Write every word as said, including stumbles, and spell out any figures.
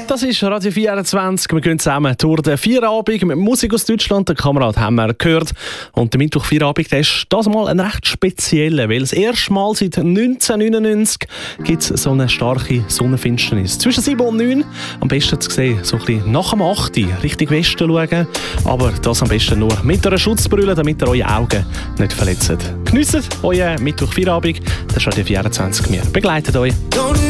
Das ist Radio vierundzwanzig. Wir gehen zusammen durch den Feierabend mit Musik aus Deutschland. Der Kamerad haben wir gehört. Und der Mittwoch-Feierabend ist das mal ein recht spezieller, weil das erste Mal seit neunzehnhundertneunundneunzig gibt es so eine starke Sonnenfinsternis. Zwischen sieben und neun am besten zu sehen, so ein bisschen nach dem acht Richtung Westen schauen. Aber das am besten nur mit einer Schutzbrille, damit ihr eure Augen nicht verletzt. Geniessen euren Mittwoch-Feierabend. Das ist Radio vierundzwanzig. Wir begleiten euch.